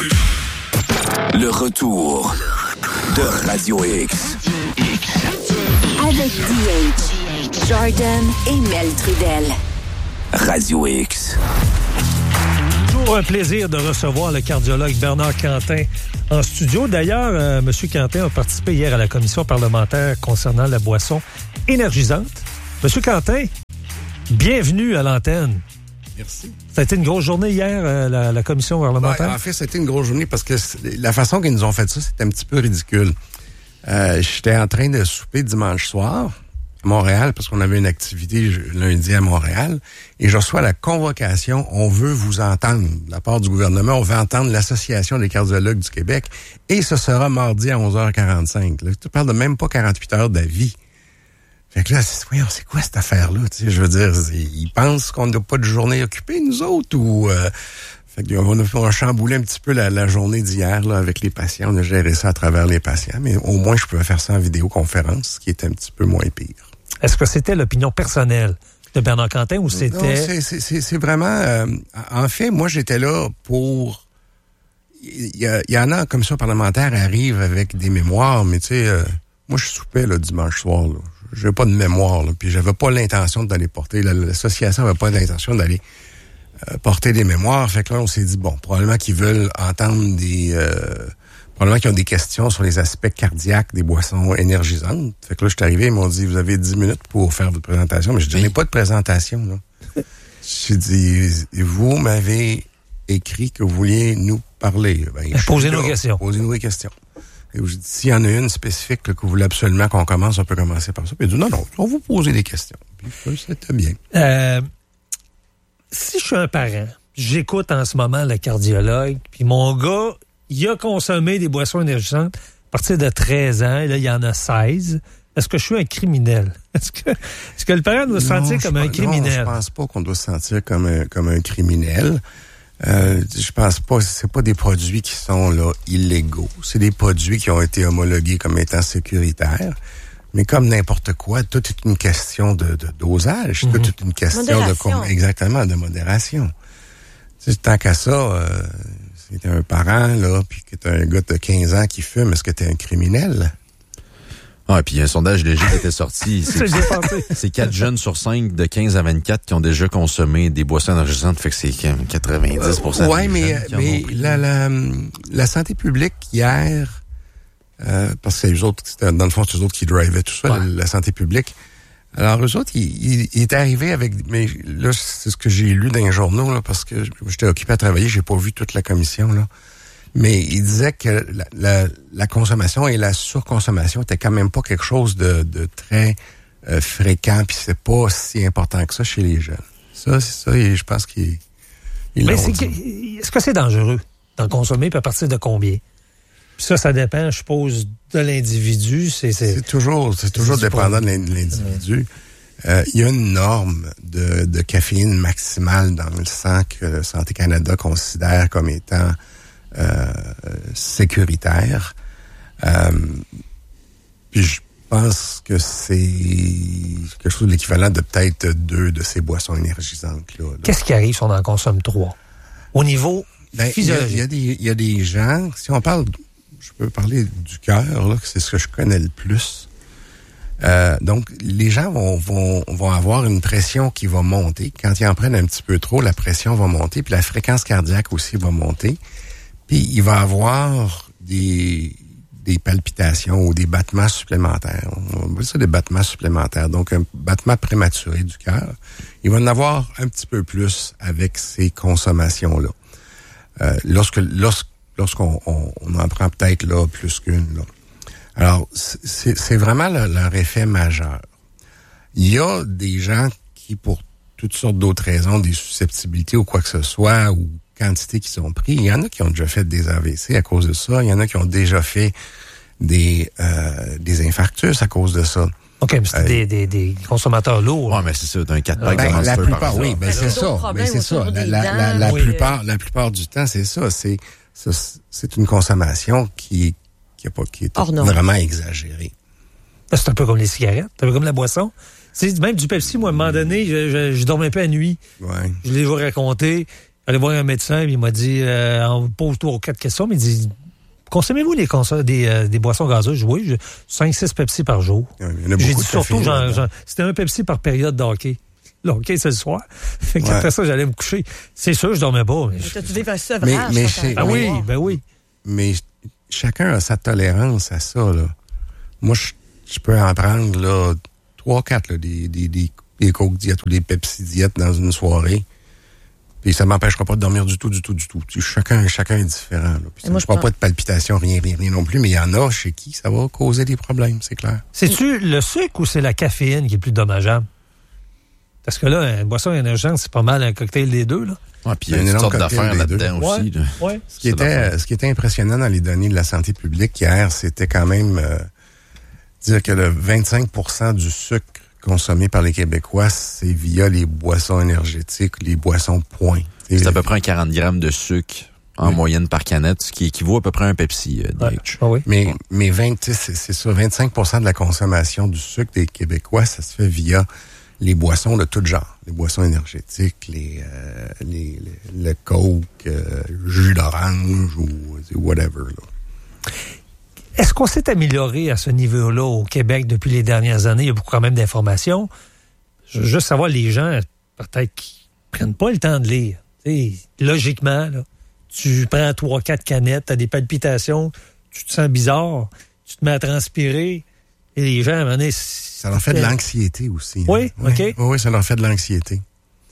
Le retour de Radio X. Avec DH, Jordan et Mel Trudel. Radio X. Toujours un plaisir de recevoir le cardiologue Bernard Quentin en studio. D'ailleurs, M. Quentin a participé hier à la commission parlementaire concernant la boisson énergisante. M. Quentin, bienvenue à l'antenne. Merci. Ça a été une grosse journée hier, la commission parlementaire? En fait, ça a été une grosse journée parce que la façon qu'ils nous ont fait ça, c'était un petit peu ridicule. J'étais en train de souper dimanche soir à Montréal parce qu'on avait une activité lundi à Montréal et je reçois la convocation « On veut vous entendre » de la part du gouvernement. On veut entendre l'Association des cardiologues du Québec et ce sera mardi à 11h45. Là, tu parles de même pas 48 heures d'avis. Fait que là, voyons, c'est quoi cette affaire-là? Tu sais, je veux dire, ils pensent qu'on n'a pas de journée occupée, nous autres, ou... Fait qu'on a chamboulé un petit peu la journée d'hier là, avec les patients. On a géré ça à travers les patients, mais au moins, je pouvais faire ça en vidéoconférence, ce qui est un petit peu moins pire. Est-ce que c'était l'opinion personnelle de Bernard Quentin ou c'était... Non, c'est vraiment... en fait, moi, j'étais là pour... Il y en a en commission parlementaire arrive avec des mémoires, mais tu sais, moi, je soupais là, dimanche soir, là. J'avais pas de mémoire, là, puis j'avais pas l'intention d'aller porter... L'association avait pas l'intention d'aller porter des mémoires. Fait que là, on s'est dit, bon, probablement qu'ils veulent entendre probablement qu'ils ont des questions sur les aspects cardiaques des boissons énergisantes. Fait que là, je suis arrivé, ils m'ont dit, vous avez 10 minutes pour faire votre présentation. Mais je n'ai pas de présentation, là. J'ai dit, vous m'avez écrit que vous vouliez nous parler. Posez-nous des questions. Posez-nous des questions. Et je dis, s'il y en a une spécifique là, que vous voulez absolument qu'on commence, on peut commencer par ça. Puis il dit, non, on va vous poser des questions. Puis c'était bien. Si je suis un parent, j'écoute en ce moment le cardiologue, puis mon gars, il a consommé des boissons énergisantes à partir de 13 ans, et là, il y en a 16. Est-ce que je suis un criminel? Est-ce que le parent doit se sentir comme un criminel? Non, je pense pas qu'on doit se sentir comme un criminel. Je pense pas, c'est pas des produits qui sont là illégaux. C'est des produits qui ont été homologués comme étant sécuritaires. Mais comme n'importe quoi, tout est une question de dosage. Tout est une question de modération. Tu sais, tant qu'à ça, si t'es un parent, là, puis que t'as un gars de 15 ans qui fume, est-ce que t'es un criminel? Ah, puis il y a un sondage léger qui était sorti. C'est 4 jeunes sur 5 de 15 à 24 qui ont déjà consommé des boissons énergisantes. Fait que c'est 90%. Oui, mais la santé publique, hier, parce que c'est eux autres, dans le fond, c'est eux autres qui drivaient tout ça, la santé publique. Alors, eux autres, ils étaient arrivés avec... Mais là, c'est ce que j'ai lu dans les journaux, là, parce que j'étais occupé à travailler, j'ai pas vu toute la commission, là. Mais il disait que la consommation et la surconsommation était quand même pas quelque chose de très fréquent, puis c'est pas si important que ça chez les jeunes. Ça, c'est ça, et je pense qu'ils l'ont dit. Est-ce que c'est dangereux d'en consommer, puis à partir de combien? Puis ça dépend, je suppose, de l'individu. C'est toujours dépendant de l'individu. Il y a une norme de caféine maximale dans le sang que Santé Canada considère comme étant sécuritaire. Puis je pense que c'est quelque chose de l'équivalent de peut-être 2 de ces boissons énergisantes-là. Qu'est-ce qui arrive si on en consomme 3? Au niveau physiologique? Il y a des gens, si on parle, je peux parler du cœur, là, c'est ce que je connais le plus. Donc, les gens vont avoir une pression qui va monter. Quand ils en prennent un petit peu trop, la pression va monter, puis la fréquence cardiaque aussi va monter. Puis il va avoir des palpitations ou des battements supplémentaires. On va dire ça des battements supplémentaires. Donc, un battement prématuré du cœur. Il va en avoir un petit peu plus avec ces consommations-là. Lorsqu'on en prend peut-être là plus qu'une, là. Alors, c'est vraiment leur effet majeur. Il y a des gens qui, pour toutes sortes d'autres raisons, des susceptibilités ou quoi que ce soit, ou quantité qu'ils ont pris, il y en a qui ont déjà fait des AVC à cause de ça, il y en a qui ont déjà fait des infarctus à cause de ça. OK, mais c'est des consommateurs lourds. Oui, mais c'est ça, d'un 4-pack de Monster, la plupart, par exemple. oui, ben c'est ça. Mais c'est ça. La plupart du temps, c'est ça. C'est une consommation qui est vraiment exagérée. C'est un peu comme les cigarettes, c'est un peu comme la boisson. C'est même du Pepsi, moi, à un moment donné, je dormais pas la nuit. Ouais. Je l'ai déjà raconté. J'allais voir un médecin, puis il m'a dit, on pose 3 ou 4 questions, mais il dit, consommez-vous des boissons gazeuses? Oui, 5-6 Pepsi par jour. J'ai dit surtout, c'était un Pepsi par période de hockey. Le hockey, c'est le soir. Fait qu'après ça, j'allais me coucher. C'est sûr, je dormais pas. Mais t'as-tu des sevrages? Ben oui. Mais chacun a sa tolérance à ça, là. Moi, je peux en prendre, là, 3-4, là, des Coke diète ou des Pepsi diète dans une soirée. Puis ça m'empêchera pas de dormir du tout. Chacun est différent. Puis je parle pas de palpitations, rien non plus, mais il y en a chez qui ça va causer des problèmes, c'est clair. C'est-tu le sucre ou c'est la caféine qui est plus dommageable? Parce que là, une boisson énergisante, c'est pas mal un cocktail des deux, là. Ouais, puis il y a une sorte d'affaires là-dedans aussi. Ouais. Ce qui était impressionnant dans les données de la santé publique hier, c'était quand même dire que le 25% du sucre consommé par les Québécois, c'est via les boissons énergétiques, les boissons point. C'est à peu près un 40 grammes de sucre en moyenne par canette, ce qui équivaut à peu près à un Pepsi. Oui. Mais c'est ça, 25% de la consommation du sucre des Québécois, ça se fait via les boissons de tout genre. Les boissons énergétiques, le Coke, jus d'orange ou whatever, là. Est-ce qu'on s'est amélioré à ce niveau-là au Québec depuis les dernières années? Il y a beaucoup quand même d'informations. Je veux juste savoir, les gens, peut-être qui prennent pas le temps de lire. T'sais, logiquement, là, tu prends 3-4 canettes, tu as des palpitations, tu te sens bizarre, tu te mets à transpirer, et les gens, à un moment donné, ça leur fait de l'anxiété aussi. Oui, hein? OK. Oui, ça leur fait de l'anxiété.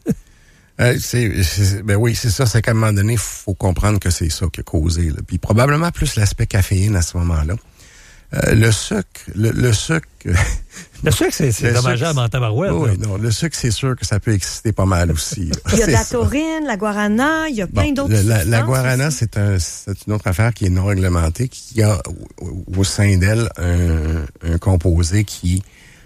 Ben oui, c'est ça. C'est qu'à un moment donné, il faut comprendre que c'est ça qui a causé. Là. Puis probablement plus l'aspect caféine à ce moment-là. Le sucre... Le sucre, c'est dommageable en tabarouette. Oui, non, le sucre, c'est sûr que ça peut exciter pas mal aussi. Là. Il y a de la taurine, la guarana, il y a plein d'autres substances. La guarana, c'est une autre affaire qui est non réglementée, qui a au sein d'elle un composé qui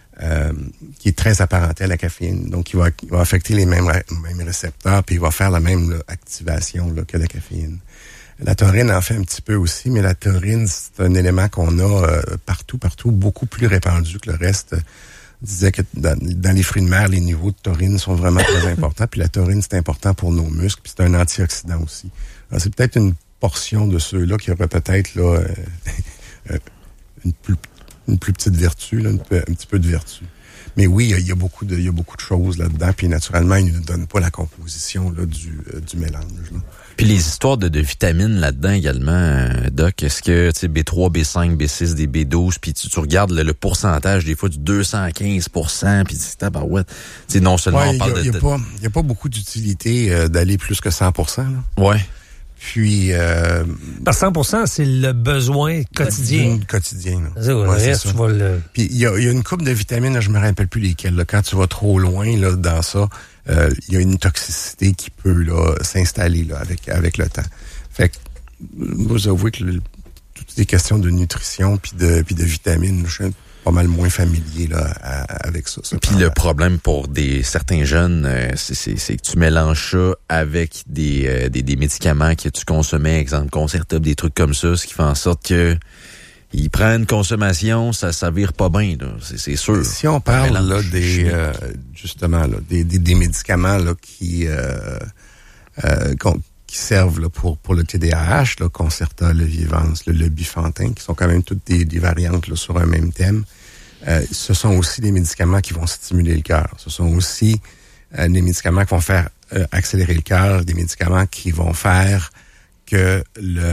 est très apparenté à la caféine. Donc, il va affecter les mêmes récepteurs, puis il va faire la même activation que la caféine. La taurine en fait un petit peu aussi, mais la taurine, c'est un élément qu'on a partout, beaucoup plus répandu que le reste. On disait que dans les fruits de mer, les niveaux de taurine sont vraiment très importants. Puis la taurine, c'est important pour nos muscles, puis c'est un antioxydant aussi. Alors, c'est peut-être une portion de ceux-là qui aurait peut-être là une plus petite vertu, là, un petit peu de vertu. Mais oui, il y a beaucoup de choses là-dedans. Puis naturellement, ils ne nous donnent pas la composition là, du mélange. Là. Puis les histoires de vitamines là-dedans également, Doc, est-ce que tu sais B3, B5, B6, des B12, puis tu regardes le pourcentage des fois du 215%, puis c'est tabarouette. Tu sais, non seulement on parle il y a pas beaucoup d'utilité d'aller plus que 100%. Là. Ouais. Puis... Par 100%, c'est le besoin quotidien. Quotidien. Puis il y a une couple de vitamines, là, je me rappelle plus lesquelles. Là, quand tu vas trop loin là, dans ça, il y a une toxicité qui peut là, s'installer là, avec le temps. Fait que, vous avouez que toutes les questions de nutrition puis de vitamines, je suis pas mal moins familier là, avec ça. Puis le problème pour certains jeunes, c'est que tu mélanges ça avec des médicaments que tu consommais, exemple Concerta, des trucs comme ça, ce qui fait en sorte que ils prennent consommation, ça vire pas bien, là, c'est sûr. Si on parle là justement là, des médicaments là qui servent là, pour le TDAH, là, Concerta, le Vivance, le Bifantin, qui sont quand même toutes des variantes là, sur un même thème. Ce sont aussi des médicaments qui vont stimuler le cœur. Ce sont aussi des médicaments qui vont faire accélérer le cœur, des médicaments qui vont faire que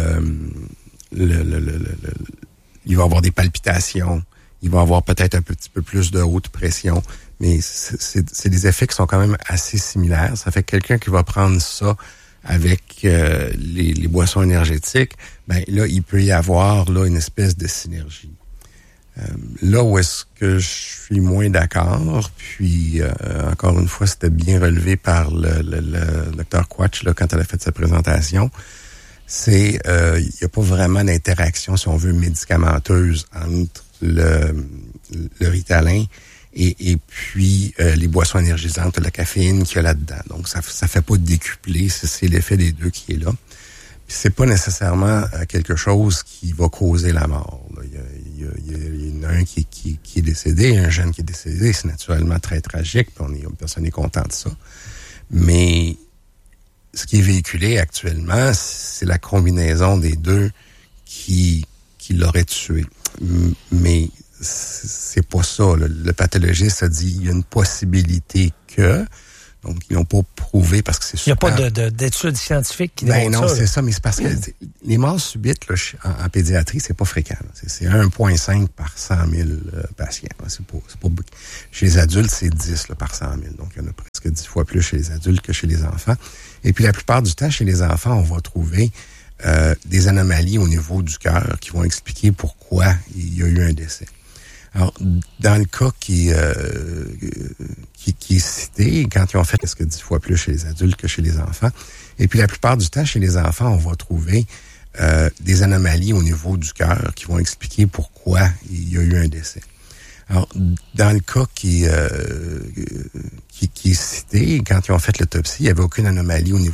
il va avoir des palpitations, il va avoir peut-être un petit peu plus de haute pression, mais c'est des effets qui sont quand même assez similaires. Ça fait que quelqu'un qui va prendre ça avec les boissons énergétiques, ben là, il peut y avoir là une espèce de synergie. Là où est-ce que je suis moins d'accord, puis encore une fois, c'était bien relevé par le Dr. Quach là, quand elle a fait sa présentation, c'est il n'y a pas vraiment d'interaction, si on veut, médicamenteuse entre le Ritalin et puis les boissons énergisantes, la caféine qu'il y a là-dedans. Donc, ça fait pas décupler, c'est l'effet des deux qui est là. Puis c'est pas nécessairement quelque chose qui va causer la mort. Là. Il y en a un qui est décédé, un jeune qui est décédé, c'est naturellement très tragique, puis personne n'est content de ça. Mais ce qui est véhiculé actuellement, c'est la combinaison des deux qui l'aurait tué. Mais c'est pas ça. Le pathologiste a dit il y a une possibilité que... Donc, ils n'ont pas prouvé parce que c'est super... Il n'y a pas d'études scientifiques qui démontrent ça. Non, c'est ça, mais c'est parce que les morts subites là, en pédiatrie, c'est pas fréquent. C'est 1,5 par 100 000 patients. C'est pas beaucoup. Chez les adultes, c'est 10 par 100 000. Donc, il y en a presque 10 fois plus chez les adultes que chez les enfants. Et puis, la plupart du temps, chez les enfants, on va trouver des anomalies au niveau du cœur qui vont expliquer pourquoi il y a eu un décès. Alors, dans le cas qui est cité, quand ils ont fait presque 10 fois plus chez les adultes que chez les enfants, et puis la plupart du temps, chez les enfants, on va trouver des anomalies au niveau du cœur qui vont expliquer pourquoi il y a eu un décès. Alors, dans le cas qui est cité, quand ils ont fait l'autopsie, il n'y avait aucune anomalie au niveau